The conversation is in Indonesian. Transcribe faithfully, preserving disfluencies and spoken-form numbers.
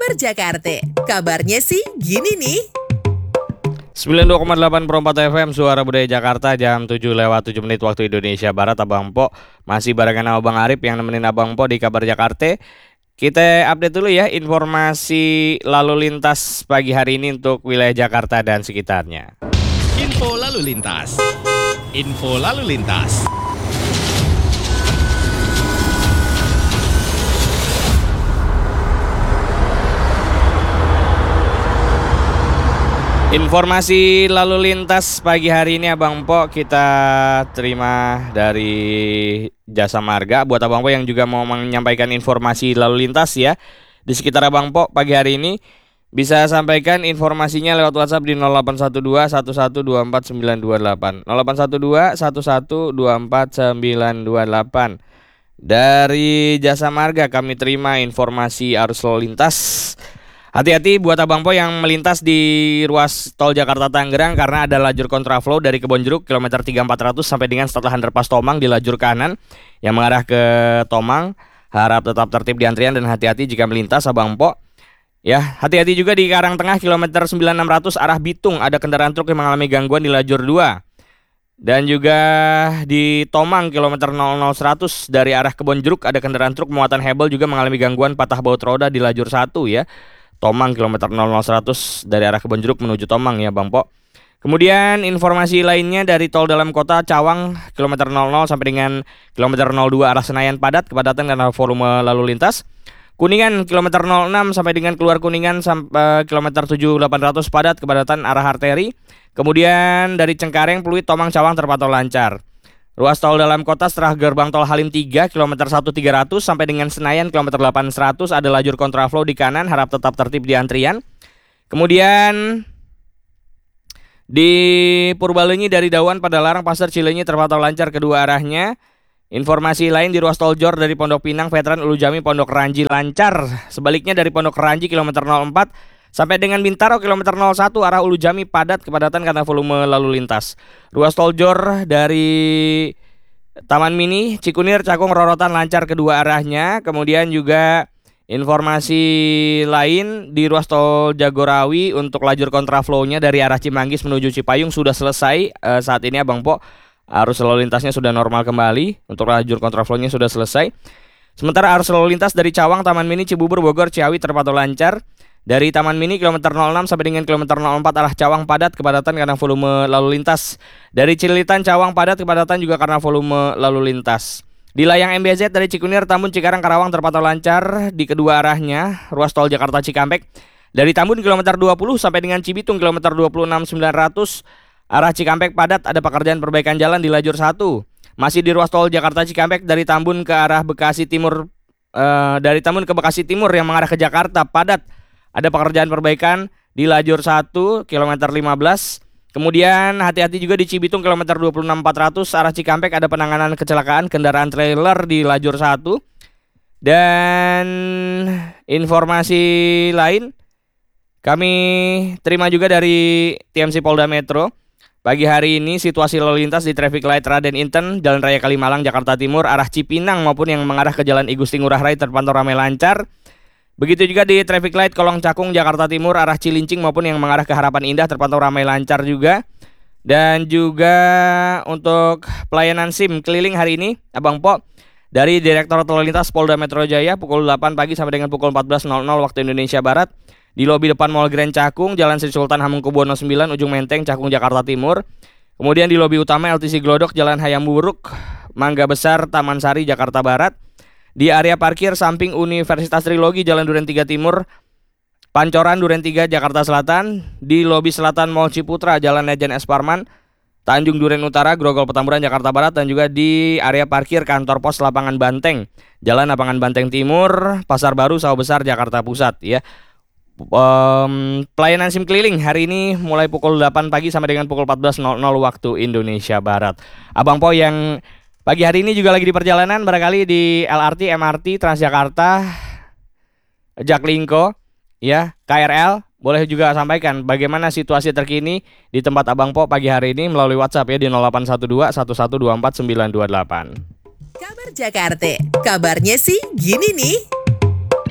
Kabar Jakarta, kabarnya sih gini nih. sembilan puluh dua koma delapan Perempat F M Suara Budaya Jakarta, jam tujuh lewat tujuh menit waktu Indonesia Barat. Abang Po masih barengan Abang Arif yang nemenin Abang Po di Kabar Jakarta. Kita update dulu ya informasi lalu lintas pagi hari ini untuk wilayah Jakarta dan sekitarnya. Info lalu lintas. Info lalu lintas. Informasi lalu lintas pagi hari ini Abang Po kita terima dari Jasa Marga. Buat Abang Po yang juga mau menyampaikan informasi lalu lintas ya di sekitar Abang Po pagi hari ini, bisa sampaikan informasinya lewat WhatsApp di nol delapan satu dua satu satu dua empat sembilan dua delapan nol delapan satu dua satu satu dua empat sembilan dua delapan. Dari Jasa Marga kami terima informasi arus lalu lintas. Hati-hati buat Abang Po yang melintas di ruas tol Jakarta Tangerang karena ada lajur kontraflow dari Kebonjeruk kilometer tiga empat ratus sampai dengan setelah underpass Tomang di lajur kanan yang mengarah ke Tomang. Harap tetap tertib di antrian dan hati-hati jika melintas Abang Po. Ya, hati-hati juga di Karangtengah kilometer sembilan enam ratus arah Bitung ada kendaraan truk yang mengalami gangguan di lajur dua. Dan juga di Tomang kilometer nol nol seratus dari arah Kebonjeruk ada kendaraan truk muatan hebel juga mengalami gangguan patah baut roda di lajur satu ya. Tomang kilometer nol nol seratus dari arah Kebonjeruk menuju Tomang ya Bang Po. Kemudian informasi lainnya dari tol dalam kota Cawang kilometer nol nol sampai dengan kilometer nol dua arah Senayan padat kepadatan karena volume lalu lintas. Kuningan kilometer nol enam sampai dengan keluar Kuningan sampai kilometer tujuh delapan ratus padat kepadatan arah arteri. Kemudian dari Cengkareng Pluit Tomang Cawang terpantau lancar. Ruas tol dalam kota setelah gerbang tol Halim tiga kilometer satu tiga ratus sampai dengan Senayan kilometer delapan seratus ada lajur kontraflow di kanan, harap tetap tertib di antrian. Kemudian di Purbalenyi dari Dawan Padalarang Pasar Cileunyi terpantau lancar kedua arahnya. Informasi lain di ruas tol Jor dari Pondok Pinang Veteran Ulu Jami Pondok Ranji lancar. Sebaliknya dari Pondok Ranji kilometer nol empat sampai dengan Bintaro kilometer nol satu arah Ulu Jami padat kepadatan karena volume lalu lintas. Ruas tol Jor dari Taman Mini Cikunir Cakung Rorotan lancar kedua arahnya. Kemudian juga informasi lain di ruas tol Jagorawi untuk lajur kontraflow-nya dari arah Cimanggis menuju Cipayung sudah selesai. E, saat ini Abang Po arus lalu lintasnya sudah normal kembali. Untuk lajur kontraflow-nya sudah selesai. Sementara arus lalu lintas dari Cawang Taman Mini Cibubur Bogor Ciawi terpantau lancar. Dari Taman Mini kilometer nol enam sampai dengan kilometer nol empat arah Cawang padat kepadatan karena volume lalu lintas. Dari Cililitan Cawang padat kepadatan juga karena volume lalu lintas. Di layang M B Z dari Cikunir Tambun Cikarang Karawang terpantau lancar di kedua arahnya. Ruas tol Jakarta Cikampek dari Tambun kilometer dua puluh sampai dengan Cibitung kilometer dua puluh enam sembilan ratus arah Cikampek padat ada pekerjaan perbaikan jalan di lajur satu. Masih di ruas tol Jakarta Cikampek dari Tambun ke arah Bekasi Timur eh, dari Tambun ke Bekasi Timur yang mengarah ke Jakarta padat. Ada pekerjaan perbaikan di lajur satu kilometer lima belas. Kemudian hati-hati juga di Cibitung kilometer dua puluh enam empat ratus arah Cikampek ada penanganan kecelakaan kendaraan trailer di lajur satu. Dan informasi lain kami terima juga dari T M C Polda Metro. Pagi hari ini situasi lalu lintas di traffic light Raden Inten Jalan Raya Kalimalang Jakarta Timur arah Cipinang maupun yang mengarah ke Jalan I Gusti Ngurah Rai terpantau ramai lancar. Begitu juga di traffic light Kolong Cakung Jakarta Timur arah Cilincing maupun yang mengarah ke Harapan Indah terpantau ramai lancar juga. Dan juga untuk pelayanan SIM keliling hari ini Abang Po dari Direktorat Lalu Lintas Polda Metro Jaya pukul delapan pagi sampai dengan pukul empat belas nol nol waktu Indonesia Barat di lobi depan Mall Grand Cakung Jalan Sri Sultan Hamengkubuwono sembilan Ujung Menteng Cakung Jakarta Timur. Kemudian di lobi utama L T C Glodok Jalan Hayam Wuruk Mangga Besar Taman Sari Jakarta Barat. Di area parkir samping Universitas Trilogi Jalan Duren tiga Timur Pancoran Duren tiga Jakarta Selatan. Di lobi selatan Mall Ciputra Jalan Lejen S. Parman Tanjung Duren Utara Grogol Petamburan Jakarta Barat. Dan juga di area parkir kantor pos Lapangan Banteng Jalan Lapangan Banteng Timur Pasar Baru Sawah Besar Jakarta Pusat ya. Um, pelayanan SIM keliling hari ini mulai pukul delapan pagi sampai dengan pukul empat belas nol nol waktu Indonesia Barat. Abang Po yang pagi hari ini juga lagi di perjalanan barangkali di L R T, M R T, Transjakarta, Jaklingko, ya, K R L, boleh juga sampaikan bagaimana situasi terkini di tempat Abang Po pagi hari ini melalui WhatsApp ya di nol delapan satu dua satu satu dua empat sembilan dua delapan. Kabar Jakarta, kabarnya sih gini nih.